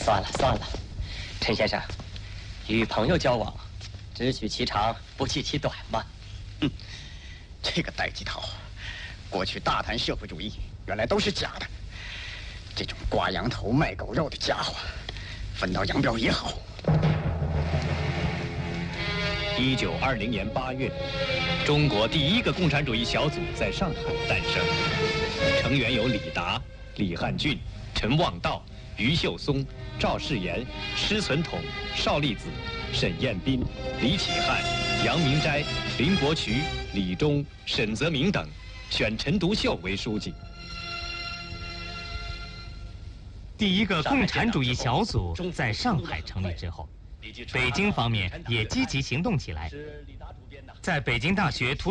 算了，陈先生，与朋友交往，只取其长，不计其短嘛。 这个戴季陶，过去大谈社会主义，原来都是假的。这种挂羊头卖狗肉的家伙，分道扬镳也好。 1920年8月，中国第一个共产主义小组在上海诞生，成员有李达、李汉俊、陈望道、余秀松、赵世炎、施存统、邵力子、沈彦斌、李启汉、杨明斋、林伯渠、李忠、沈泽明等，选陈独秀为书记。 第一个共产主义小组在上海成立之后，北京方面也积极行动起来。在北京大学图